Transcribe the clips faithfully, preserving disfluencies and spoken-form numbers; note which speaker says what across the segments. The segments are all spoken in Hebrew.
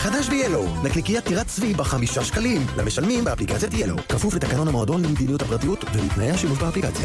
Speaker 1: חדש ב-ילו, נקניקיית טירת צבי בחמישה שקלים, למשלמים באפליקציית ילו. כפוף לתקנון המועדון למדיניות הפרטיות ולתנאי השימוש באפליקציה.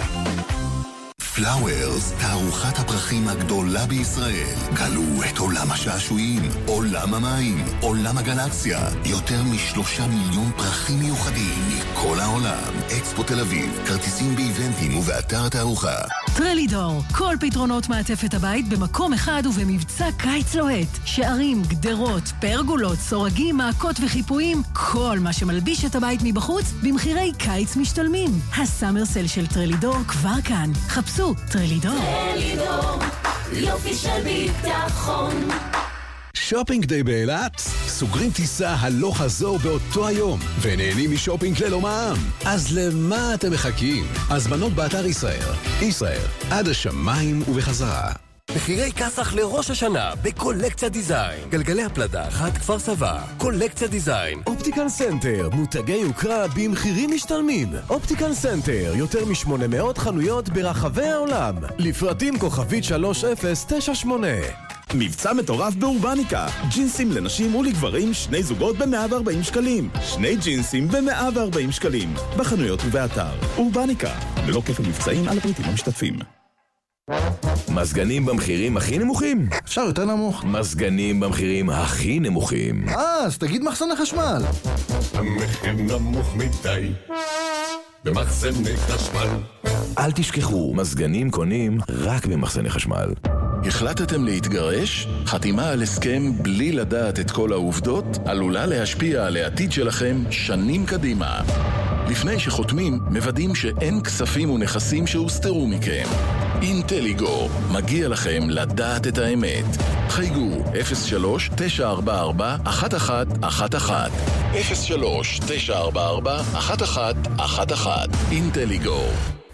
Speaker 2: פלאוורס, תערוכת הפרחים הגדולה בישראל. גלו את עולם השעשועים, עולם המים, עולם הגלקסיה. יותר משלושה מיליון פרחים מיוחדים מכל העולם. אקספו תל אביב, כרטיסים באיבנטים ובאתר התערוכה.
Speaker 3: טרלידור, כל פתרונות מעטפת הבית במקום אחד ובמבצע קיץ לוהט. שערים, גדרות, פרגולות, סורגים, מעקות וחיפויים, כל מה שמלביש את הבית מבחוץ במחירי קיץ משתלמים. הסאמרסל של טרלידור כבר כאן. חפשו טרלידור.
Speaker 4: טרלידור, יופי של ביטחון.
Speaker 5: שופינג דיי באילת? סוגרים טיסה הלוך חזור באותו היום ונהנים משופינג ללא מע"מ. אז למה אתם מחכים? הזמנות באתר ישראל. ישראל, עד השמיים ובחזרה.
Speaker 6: מחירי כסח לראש השנה בקולקציה דיזיין. גלגלי הפלדה חד כפר סבא. קולקציה דיזיין. אופטיקל סנטר, מותגי יוקרה במחירים משתלמים. אופטיקל סנטר, יותר מ-שמונה מאות חנויות ברחבי העולם. לפרטים כוכבית שלוש אפס תשע שמונה.
Speaker 7: מבצע מטורף באורבניקה. ג'ינסים לנשים ולגברים, שני זוגות ב-מאה וארבעים שקלים. שני ג'ינסים ב-מאה וארבעים שקלים. בחנויות ובאתר. אורבניקה. ללא כפל מבצעים על הפריטים המשתתפים.
Speaker 8: מזגנים במחירים הכי נמוכים?
Speaker 9: אפשר יותר נמוך.
Speaker 8: מזגנים במחירים הכי נמוכים.
Speaker 9: אה, אז תגיד מחסן החשמל.
Speaker 10: המחיר נמוך מדי במחסני חשמל.
Speaker 8: אל תשכחו, מזגנים קונים רק במחסני חשמל.
Speaker 2: החלטתם להתגרש? חתימה על הסכם בלי לדעת את כל העובדות עלולה להשפיע על העתיד שלכם שנים קדימה. לפני שחותמים, מוודאים שאין כספים ונכסים שהוסתרו מכם. אינטליגו, מגיע לכם לדעת את האמת. חייגו אפס שלוש תשע ארבע ארבע אחת אחת אחת אחת אפס שלוש תשע ארבע ארבע אחת אחת אחת אחת. אינטליגו.